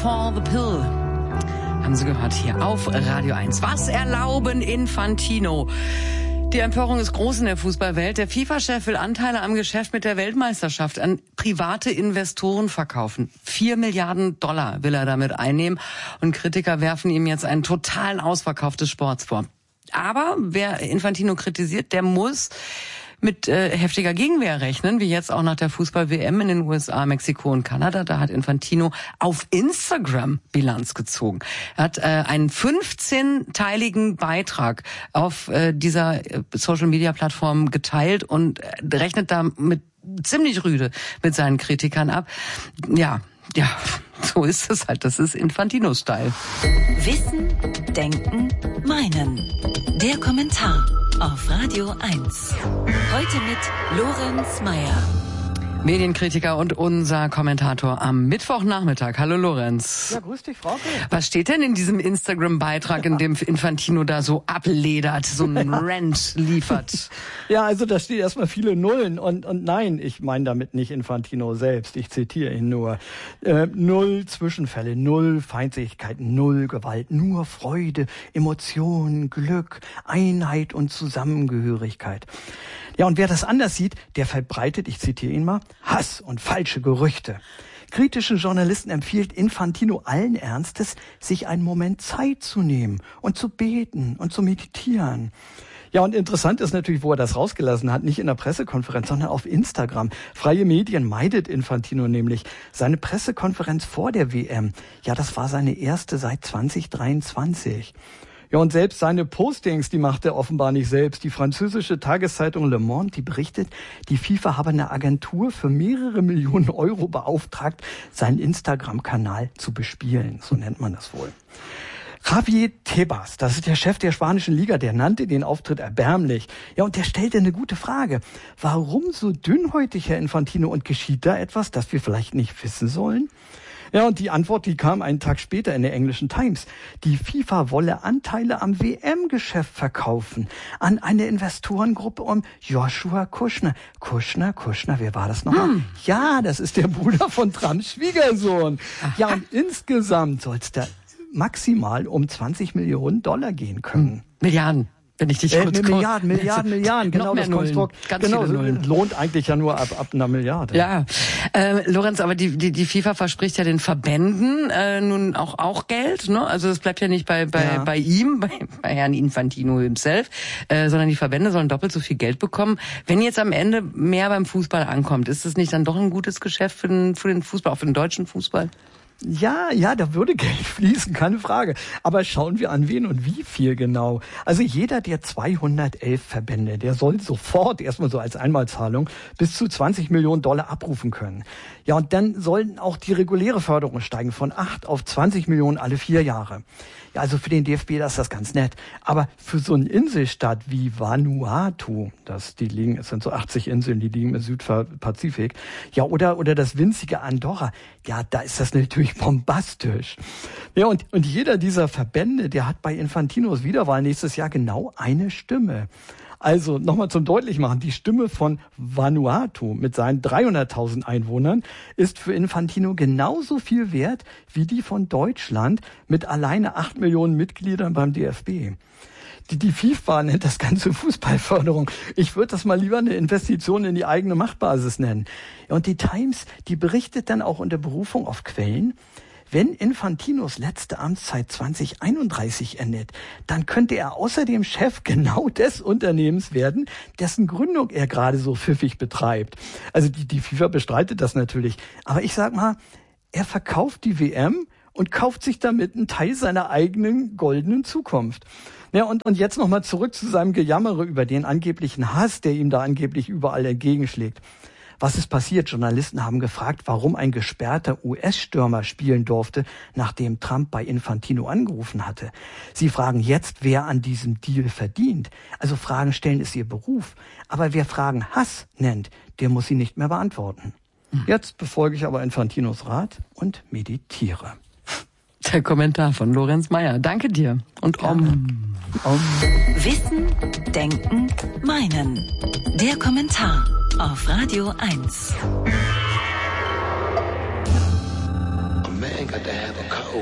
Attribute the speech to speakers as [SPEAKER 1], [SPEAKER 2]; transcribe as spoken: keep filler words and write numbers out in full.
[SPEAKER 1] for the Pill. Haben Sie gehört hier auf Radio eins. Was erlauben Infantino? Die Empörung ist groß in der Fußballwelt. Der FIFA-Chef will Anteile am Geschäft mit der Weltmeisterschaft an private Investoren verkaufen. Vier Milliarden Dollar will er damit einnehmen. Und Kritiker werfen ihm jetzt einen totalen Ausverkauf des Sports vor. Aber wer Infantino kritisiert, der muss mit äh, heftiger Gegenwehr rechnen, wie jetzt auch nach der Fußball-W M in den U S A, Mexiko und Kanada. Da hat Infantino auf Instagram Bilanz gezogen. Er hat äh, einen fünfzehnteiligen Beitrag auf äh, dieser Social-Media-Plattform geteilt und äh, rechnet damit ziemlich rüde mit seinen Kritikern ab. Ja, ja, so ist es halt. Das ist Infantino-Style.
[SPEAKER 2] Wissen, Denken, Meinen. Der Kommentar auf Radio eins. Heute mit Lorenz Meyer.
[SPEAKER 1] Medienkritiker und unser Kommentator am Mittwochnachmittag. Hallo Lorenz.
[SPEAKER 3] Ja, grüß dich, Frauke.
[SPEAKER 1] Was steht denn in diesem Instagram-Beitrag, in dem Infantino da so abledert, so einen Rant liefert?
[SPEAKER 3] Ja, also da steht erstmal viele Nullen und, und nein, ich meine damit nicht Infantino selbst, ich zitiere ihn nur. Äh, null Zwischenfälle, null Feindseligkeiten, null Gewalt, nur Freude, Emotionen, Glück, Einheit und Zusammengehörigkeit. Ja, und wer das anders sieht, der verbreitet, ich zitiere ihn mal, Hass und falsche Gerüchte. Kritische Journalisten empfiehlt Infantino allen Ernstes, sich einen Moment Zeit zu nehmen und zu beten und zu meditieren. Ja, und interessant ist natürlich, wo er das rausgelassen hat, nicht in der Pressekonferenz, sondern auf Instagram. Freie Medien meidet Infantino nämlich. Seine Pressekonferenz vor der W M, ja, das war seine erste seit zwanzig dreiundzwanzig. Ja, und selbst seine Postings, die macht er offenbar nicht selbst. Die französische Tageszeitung Le Monde, die berichtet, die FIFA habe eine Agentur für mehrere Millionen Euro beauftragt, seinen Instagram-Kanal zu bespielen. So nennt man das wohl. Javier Tebas, das ist der Chef der spanischen Liga, der nannte den Auftritt erbärmlich. Ja, und der stellte eine gute Frage. Warum so dünnhäutig, Herr Infantino, und geschieht da etwas, das wir vielleicht nicht wissen sollen? Ja, und die Antwort, die kam einen Tag später in der englischen Times. Die FIFA wolle Anteile am W M-Geschäft verkaufen an eine Investorengruppe um Joshua Kushner. Kushner, Kushner, wer war das nochmal? Hm. Ja, das ist der Bruder von Trumps Schwiegersohn. Aha. Ja, und insgesamt soll es da maximal um zwanzig Millionen Dollar gehen können.
[SPEAKER 1] Hm. Milliarden. Wenn ich dich
[SPEAKER 3] äh,
[SPEAKER 1] kurz
[SPEAKER 3] Milliarden, Milliarden, Milliarden, genau das Konstrukt.
[SPEAKER 1] Ganz
[SPEAKER 3] genau,
[SPEAKER 1] viele Nullen.
[SPEAKER 3] Lohnt eigentlich ja nur ab, ab einer Milliarde.
[SPEAKER 1] Ja, äh, Lorenz, aber die, die, die FIFA verspricht ja den Verbänden äh, nun auch auch Geld, ne? Also es bleibt ja nicht bei bei ja. bei ihm, bei, bei Herrn Infantino himself, äh, sondern die Verbände sollen doppelt so viel Geld bekommen. Wenn jetzt am Ende mehr beim Fußball ankommt, ist das nicht dann doch ein gutes Geschäft für den, für den Fußball, auch für den deutschen Fußball?
[SPEAKER 3] Ja, ja, da würde Geld fließen, keine Frage. Aber schauen wir an wen und wie viel genau. Also jeder der zweihundertelf Verbände, der soll sofort, erstmal so als Einmalzahlung, bis zu zwanzig Millionen Dollar abrufen können. Ja, und dann sollen auch die reguläre Förderung steigen von acht auf zwanzig Millionen alle vier Jahre. Ja, also für den D F B, das ist das ganz nett. Aber für so eine Inselstadt wie Vanuatu, das, die liegen, es sind so achtzig Inseln, die liegen im Südpazifik, ja, oder, oder das winzige Andorra, ja, da ist das natürlich bombastisch. Ja, und, und jeder dieser Verbände, der hat bei Infantinos Wiederwahl nächstes Jahr genau eine Stimme. Also nochmal zum Deutlichmachen, die Stimme von Vanuatu mit seinen dreihunderttausend Einwohnern ist für Infantino genauso viel wert wie die von Deutschland mit alleine acht Millionen Mitgliedern beim D F B. Die, die FIFA nennt das Ganze Fußballförderung. Ich würde das mal lieber eine Investition in die eigene Machtbasis nennen. Und die Times, die berichtet dann auch unter Berufung auf Quellen, wenn Infantinos letzte Amtszeit zwanzig einunddreißig endet, dann könnte er außerdem Chef genau des Unternehmens werden, dessen Gründung er gerade so pfiffig betreibt. Also die, die FIFA bestreitet das natürlich. Aber ich sag mal, er verkauft die W M und kauft sich damit einen Teil seiner eigenen goldenen Zukunft. Ja, und, und jetzt nochmal zurück zu seinem Gejammere über den angeblichen Hass, der ihm da angeblich überall entgegenschlägt. Was ist passiert? Journalisten haben gefragt, warum ein gesperrter U S-Stürmer spielen durfte, nachdem Trump bei Infantino angerufen hatte. Sie fragen jetzt, wer an diesem Deal verdient. Also Fragen stellen ist ihr Beruf. Aber wer Fragen Hass nennt, der muss sie nicht mehr beantworten. Jetzt befolge ich aber Infantinos Rat und meditiere.
[SPEAKER 1] Der Kommentar von Lorenz Meyer. Danke dir. Und Om.
[SPEAKER 2] Om. Wissen, Denken, Meinen. Der Kommentar auf Radio eins.
[SPEAKER 4] A man got to have a code.